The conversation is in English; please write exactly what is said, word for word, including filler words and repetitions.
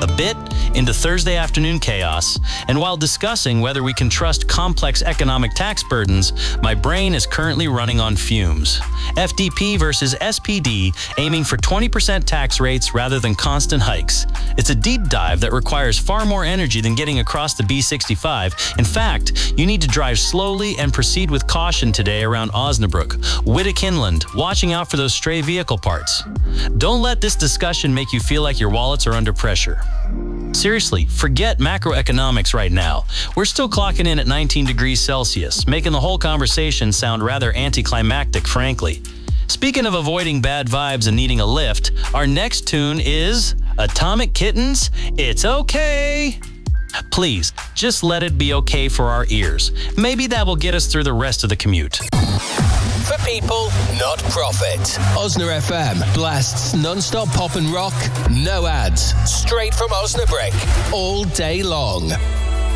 a bit into Thursday afternoon chaos, and while discussing whether we can trust complex economic tax burdens, my brain is currently running on fumes. F D P versus S P D, aiming for twenty percent tax rates rather than constant hikes. It's a deep dive that requires far more energy than getting across the B sixty-five. In fact, you need to drive slowly and proceed with caution today around Osnabrück, Whittick Inland, watching out for those stray vehicle parts. Don't let this discussion make you feel like your wallets are under pressure. Seriously, forget macroeconomics right now. We're still clocking in at nineteen degrees Celsius, making the whole conversation sound rather anticlimactic, frankly. Speaking of avoiding bad vibes and needing a lift, our next tune is Atomic Kittens, It's Okay. Please, just let it be okay for our ears. Maybe that will get us through the rest of the commute. For people, not profit. Osna F M blasts non-stop pop and rock, no ads, straight from Osnabrück, all day long.